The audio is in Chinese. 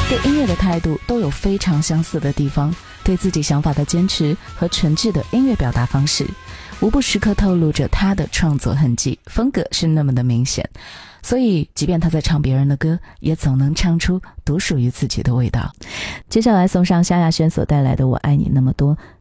对音乐的态度都有非常相似的地方，对自己想法的坚持和纯质的音乐表达方式，无不时刻透露着他的创作痕迹，风格是那么的明显。所以即便他在唱别人的歌，也总能唱出独属于自己的味道。接下来送上萧亚轩所带来的《我爱你那么多》，